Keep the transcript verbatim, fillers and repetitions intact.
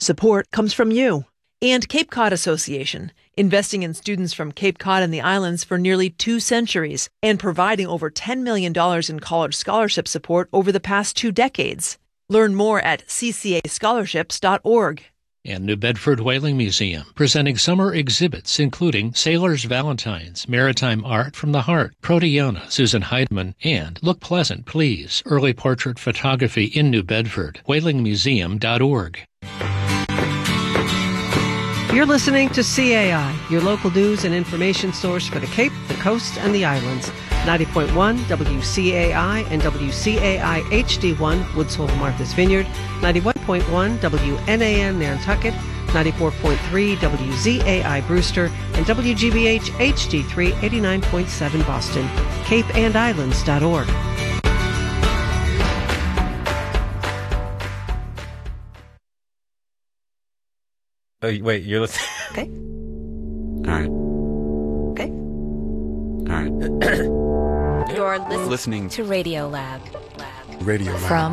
Support comes from you. And Cape Cod Association, investing in students from Cape Cod and the islands for nearly two centuries and providing over ten million dollars in college scholarship support over the past two decades. Learn more at c c a scholarships dot org. And New Bedford Whaling Museum, presenting summer exhibits including Sailor's Valentines, Maritime Art from the Heart, Proteona, Susan Heidman, and Look Pleasant, Please, Early Portrait Photography in New Bedford, whaling museum dot org. You're listening to C A I, your local news and information source for the Cape, the Coast, and the islands. ninety point one W C A I and W C A I H D one, Woods Hole, Martha's Vineyard, ninety-one point one W N A N Nantucket, ninety-four point three W Z A I Brewster, and W G B H H D three, eighty-nine point seven Boston, cape and islands dot org. Oh, wait, you're listening. Okay. All right. Okay. All right. You're listening, Listening to Radio Lab. Lab. Radio Lab. From